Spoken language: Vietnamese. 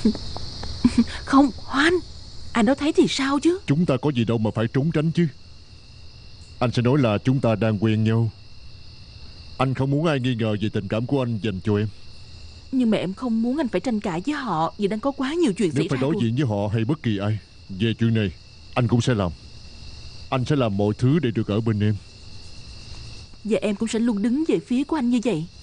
Không, Hoan, anh đó thấy thì sao chứ? Chúng ta có gì đâu mà phải trốn tránh chứ. Anh sẽ nói là chúng ta đang quen nhau. Anh không muốn ai nghi ngờ về tình cảm của anh dành cho em. Nhưng mà em không muốn anh phải tranh cãi với họ, vì đang có quá nhiều chuyện Nếu xảy phải ra đối rồi. diện với họ hay bất kỳ ai về chuyện này, anh cũng sẽ làm. Anh sẽ làm mọi thứ để được ở bên em. Và em cũng sẽ luôn đứng về phía của anh như vậy.